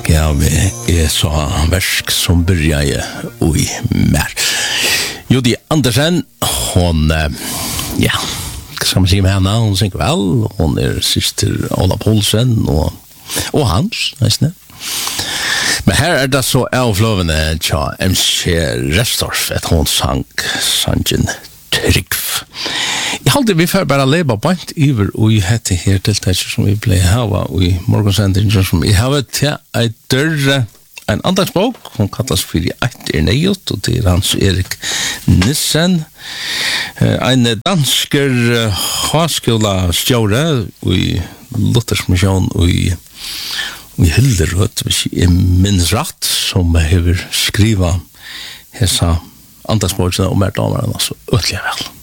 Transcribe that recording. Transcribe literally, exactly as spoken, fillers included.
Ja, vi är så versk som börjar i mer. Judy Andersen, hon, ja, ska man säga med henne, hon synger väl, hon är syster Ola Poulsen och, och Hans, nästan. Men här är det så avlövande tja M C Restorff, att hon sang sangen Tryggf. Jeg halte vi får bare leva bant iver og i hette her tiltaker som vi ble hava og i morgonsendringen som vi hava til ei dørre en andagsbok, hun kallas fyrir Eit er Neiot, og det er Hans Erik Nissen, en dansker haskola stjåre i Luthers Mission og i i Hilderød, hvis jeg minns rett, som hever skriva hessa andagsbokene og mer damer enn altså ødelig vel.